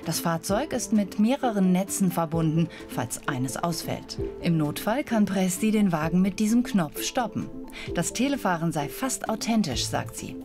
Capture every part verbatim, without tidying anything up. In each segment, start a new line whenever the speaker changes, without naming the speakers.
Das Fahrzeug ist mit mehreren Netzen verbunden, falls eines ausfällt. Im Notfall kann Presti den Wagen mit diesem Knopf stoppen. Das Telefahren sei fast authentisch, sagt sie.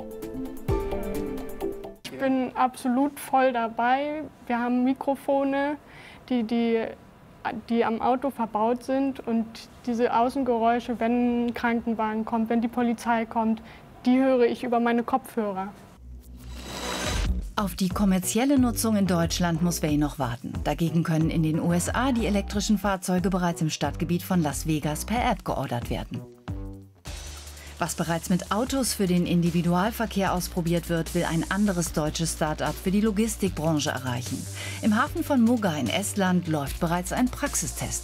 Ich bin absolut voll dabei. Wir haben Mikrofone, die, die, die am Auto verbaut sind. Und diese Außengeräusche, wenn ein Krankenwagen kommt, wenn die Polizei kommt, die höre ich über meine Kopfhörer.
Auf die kommerzielle Nutzung in Deutschland muss Way noch warten. Dagegen können in den U S A die elektrischen Fahrzeuge bereits im Stadtgebiet von Las Vegas per App geordert werden. Was bereits mit Autos für den Individualverkehr ausprobiert wird, will ein anderes deutsches Start-up für die Logistikbranche erreichen. Im Hafen von Muuga in Estland läuft bereits ein Praxistest.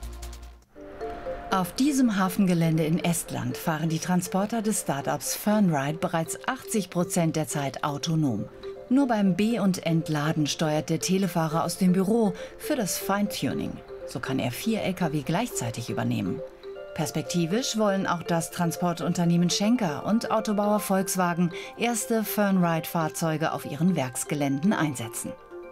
Auf diesem Hafengelände in Estland fahren die Transporter des Start-ups Fernride bereits achtzig Prozent der Zeit autonom. Nur beim Be- und Entladen steuert der Telefahrer aus dem Büro für das Feintuning. So kann er vier L K W gleichzeitig übernehmen. Perspektivisch wollen auch das Transportunternehmen Schenker und Autobauer Volkswagen erste Fernride-Fahrzeuge auf ihren Werksgeländen einsetzen.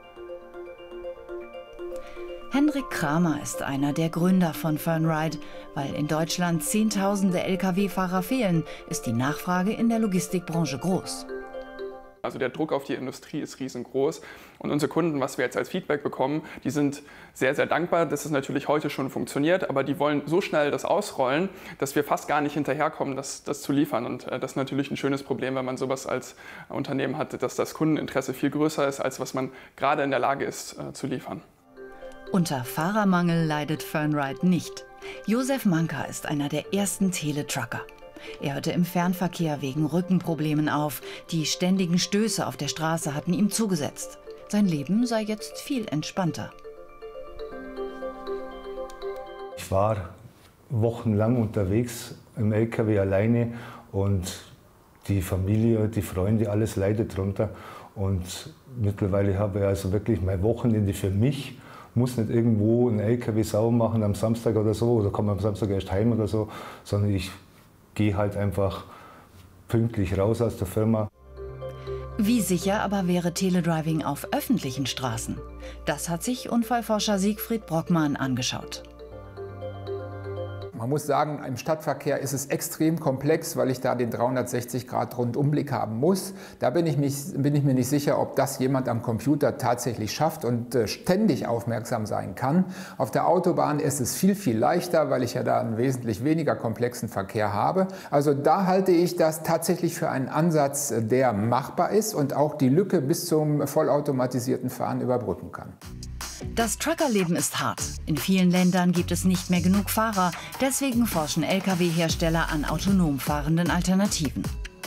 Henrik Kramer ist einer der Gründer von Fernride. Weil in Deutschland Zehntausende L K W-Fahrer fehlen, ist die Nachfrage in der Logistikbranche groß.
Also der Druck auf die Industrie ist riesengroß und unsere Kunden, was wir jetzt als Feedback bekommen, die sind sehr, sehr dankbar, dass es natürlich heute schon funktioniert, aber die wollen so schnell das ausrollen, dass wir fast gar nicht hinterherkommen, das, das zu liefern. Und das ist natürlich ein schönes Problem, wenn man sowas als Unternehmen hat, dass das Kundeninteresse viel größer ist, als was man gerade in der Lage ist äh, zu liefern.
Unter Fahrermangel leidet Fernride nicht. Josef Manka ist einer der ersten Teletrucker. Er hörte im Fernverkehr wegen Rückenproblemen auf. Die ständigen Stöße auf der Straße hatten ihm zugesetzt. Sein Leben sei jetzt viel entspannter.
Ich war wochenlang unterwegs im L K W alleine und die Familie, die Freunde, alles leidet drunter. Und mittlerweile habe ich also wirklich mein Wochenende für mich. Muss nicht irgendwo einen L K W sauber machen am Samstag oder so, oder komme am Samstag erst heim oder so, sondern ich gehe halt einfach pünktlich raus aus der Firma.
Wie sicher aber wäre Teledriving auf öffentlichen Straßen? Das hat sich Unfallforscher Siegfried Brockmann angeschaut.
Man muss sagen, im Stadtverkehr ist es extrem komplex, weil ich da den dreihundertsechzig Grad Rundumblick haben muss. Da bin ich, mich, bin ich mir nicht sicher, ob das jemand am Computer tatsächlich schafft und äh, ständig aufmerksam sein kann. Auf der Autobahn ist es viel, viel leichter, weil ich ja da einen wesentlich weniger komplexen Verkehr habe. Also da halte ich das tatsächlich für einen Ansatz, der machbar ist und auch die Lücke bis zum vollautomatisierten Fahren überbrücken kann.
Das Truckerleben ist hart. In vielen Ländern gibt es nicht mehr genug Fahrer. Deswegen forschen L K W-Hersteller an autonom fahrenden Alternativen.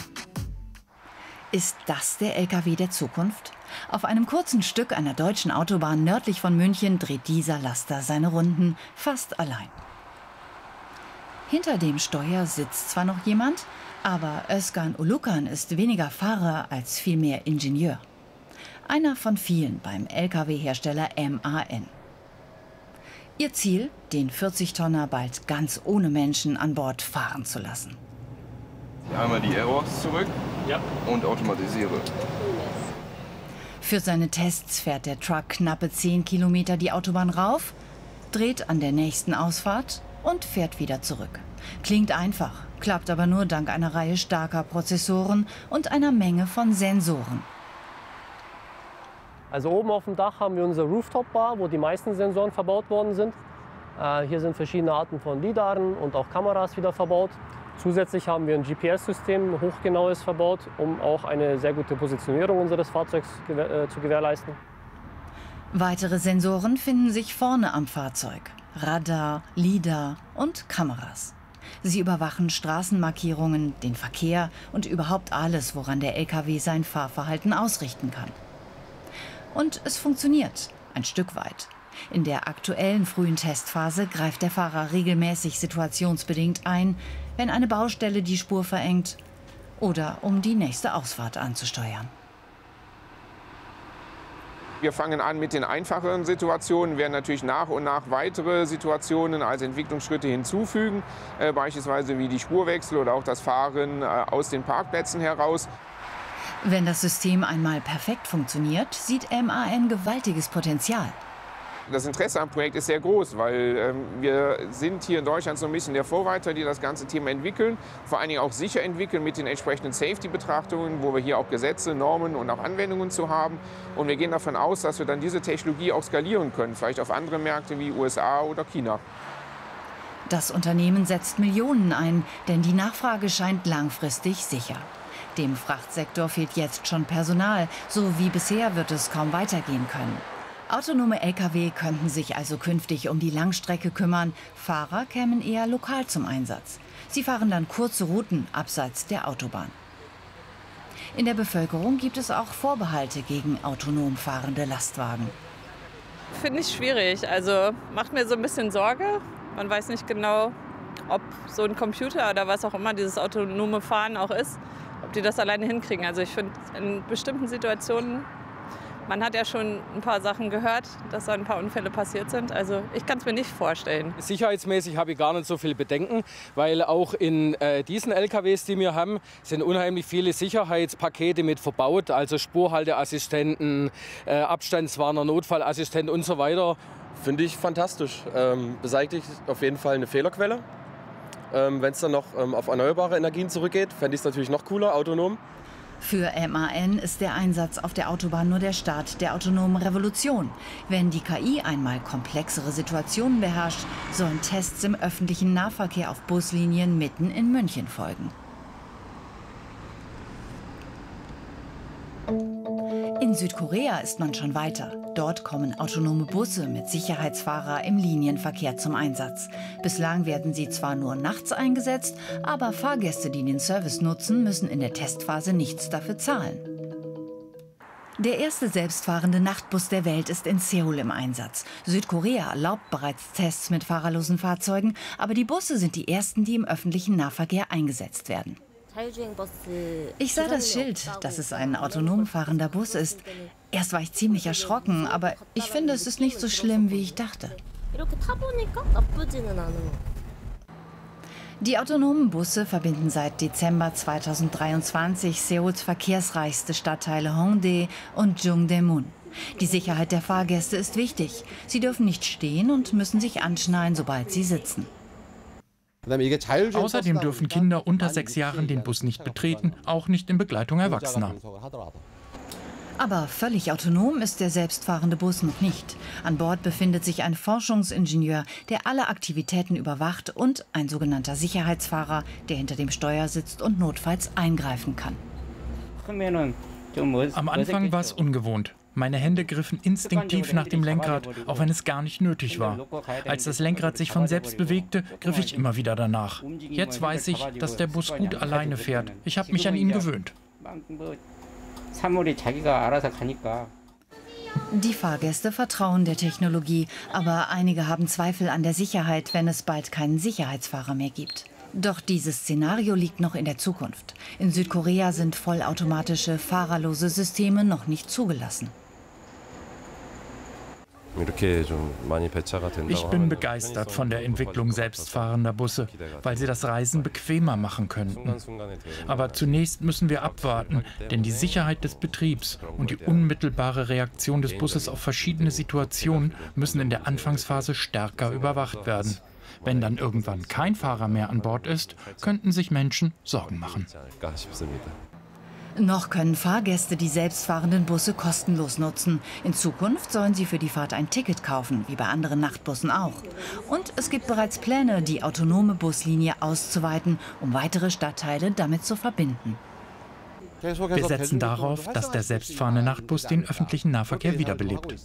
Ist das der L K W der Zukunft? Auf einem kurzen Stück einer deutschen Autobahn nördlich von München dreht dieser Laster seine Runden fast allein. Hinter dem Steuer sitzt zwar noch jemand, aber Özkan Ulukan ist weniger Fahrer als vielmehr Ingenieur. Einer von vielen beim L K W-Hersteller M A N. Ihr Ziel, den vierzig Tonner bald ganz ohne Menschen an Bord fahren zu lassen.
Einmal die Aeros zurück ja. und automatisiere.
Für seine Tests fährt der Truck knappe zehn Kilometer die Autobahn rauf, dreht an der nächsten Ausfahrt und fährt wieder zurück. Klingt einfach, klappt aber nur dank einer Reihe starker Prozessoren und einer Menge von Sensoren.
Also oben auf dem Dach haben wir unsere Rooftop-Bar, wo die meisten Sensoren verbaut worden sind. Äh, hier sind verschiedene Arten von Lidaren und auch Kameras wieder verbaut. Zusätzlich haben wir ein G P S-System, ein hochgenaues verbaut, um auch eine sehr gute Positionierung unseres Fahrzeugs gewähr äh, zu gewährleisten.
Weitere Sensoren finden sich vorne am Fahrzeug. Radar, Lidar und Kameras. Sie überwachen Straßenmarkierungen, den Verkehr und überhaupt alles, woran der L K W sein Fahrverhalten ausrichten kann. Und es funktioniert, ein Stück weit. In der aktuellen frühen Testphase greift der Fahrer regelmäßig situationsbedingt ein, wenn eine Baustelle die Spur verengt oder um die nächste Ausfahrt anzusteuern.
Wir fangen an mit den einfacheren Situationen, werden natürlich nach und nach weitere Situationen als Entwicklungsschritte hinzufügen, äh, beispielsweise wie die Spurwechsel oder auch das Fahren äh, aus den Parkplätzen heraus.
Wenn das System einmal perfekt funktioniert, sieht M A N gewaltiges Potenzial.
Das Interesse am Projekt ist sehr groß, weil ähm, wir sind hier in Deutschland so ein bisschen der Vorreiter, die das ganze Thema entwickeln, vor allen Dingen auch sicher entwickeln mit den entsprechenden Safety-Betrachtungen, wo wir hier auch Gesetze, Normen und auch Anwendungen zu haben. Und wir gehen davon aus, dass wir dann diese Technologie auch skalieren können, vielleicht auf andere Märkte wie U S A oder China.
Das Unternehmen setzt Millionen ein, denn die Nachfrage scheint langfristig sicher. Dem Frachtsektor fehlt jetzt schon Personal, so wie bisher wird es kaum weitergehen können. Autonome L K W könnten sich also künftig um die Langstrecke kümmern. Fahrer kämen eher lokal zum Einsatz. Sie fahren dann kurze Routen abseits der Autobahn. In der Bevölkerung gibt es auch Vorbehalte gegen autonom fahrende Lastwagen.
Finde ich schwierig. Also macht mir so ein bisschen Sorge. Man weiß nicht genau, ob so ein Computer oder was auch immer dieses autonome Fahren auch ist, ob die das alleine hinkriegen. Also ich finde, in bestimmten Situationen, man hat ja schon ein paar Sachen gehört, dass da ein paar Unfälle passiert sind. Also ich kann es mir nicht vorstellen.
Sicherheitsmäßig habe ich gar nicht so viele Bedenken, weil auch in äh, diesen L K Ws, die wir haben, sind unheimlich viele Sicherheitspakete mit verbaut. Also Spurhalteassistenten, äh, Abstandswarner, Notfallassistent und so weiter.
Finde ich fantastisch. Ähm, beseitigt auf jeden Fall eine Fehlerquelle. Ähm, Wenn es dann noch ähm, auf erneuerbare Energien zurückgeht, fände ich es natürlich noch cooler, autonom.
Für M A N ist der Einsatz auf der Autobahn nur der Start der autonomen Revolution. Wenn die K I einmal komplexere Situationen beherrscht, sollen Tests im öffentlichen Nahverkehr auf Buslinien mitten in München folgen. In Südkorea ist man schon weiter. Dort kommen autonome Busse mit Sicherheitsfahrer im Linienverkehr zum Einsatz. Bislang werden sie zwar nur nachts eingesetzt, aber Fahrgäste, die den Service nutzen, müssen in der Testphase nichts dafür zahlen. Der erste selbstfahrende Nachtbus der Welt ist in Seoul im Einsatz. Südkorea erlaubt bereits Tests mit fahrerlosen Fahrzeugen, aber die Busse sind die ersten, die im öffentlichen Nahverkehr eingesetzt werden. Ich sah das Schild, dass es ein autonom fahrender Bus ist. Erst war ich ziemlich erschrocken, aber ich finde, es ist nicht so schlimm, wie ich dachte. Die autonomen Busse verbinden seit Dezember zweitausenddreiundzwanzig Seouls verkehrsreichste Stadtteile Hongdae und Jungdaemun. Die Sicherheit der Fahrgäste ist wichtig. Sie dürfen nicht stehen und müssen sich anschnallen, sobald sie sitzen.
Außerdem dürfen Kinder unter sechs Jahren den Bus nicht betreten, auch nicht in Begleitung Erwachsener.
Aber völlig autonom ist der selbstfahrende Bus noch nicht. An Bord befindet sich ein Forschungsingenieur, der alle Aktivitäten überwacht, und ein sogenannter Sicherheitsfahrer, der hinter dem Steuer sitzt und notfalls eingreifen kann.
Am Anfang war es ungewohnt. Meine Hände griffen instinktiv nach dem Lenkrad, auch wenn es gar nicht nötig war. Als das Lenkrad sich von selbst bewegte, griff ich immer wieder danach. Jetzt weiß ich, dass der Bus gut alleine fährt. Ich habe mich an ihn gewöhnt.
Die Fahrgäste vertrauen der Technologie, aber einige haben Zweifel an der Sicherheit, wenn es bald keinen Sicherheitsfahrer mehr gibt. Doch dieses Szenario liegt noch in der Zukunft. In Südkorea sind vollautomatische, fahrerlose Systeme noch nicht zugelassen.
Ich bin begeistert von der Entwicklung selbstfahrender Busse, weil sie das Reisen bequemer machen könnten. Aber zunächst müssen wir abwarten, denn die Sicherheit des Betriebs und die unmittelbare Reaktion des Busses auf verschiedene Situationen müssen in der Anfangsphase stärker überwacht werden. Wenn dann irgendwann kein Fahrer mehr an Bord ist, könnten sich Menschen Sorgen machen.
Noch können Fahrgäste die selbstfahrenden Busse kostenlos nutzen. In Zukunft sollen sie für die Fahrt ein Ticket kaufen, wie bei anderen Nachtbussen auch. Und es gibt bereits Pläne, die autonome Buslinie auszuweiten, um weitere Stadtteile damit zu verbinden.
Wir setzen darauf, dass der selbstfahrende Nachtbus den öffentlichen Nahverkehr wiederbelebt.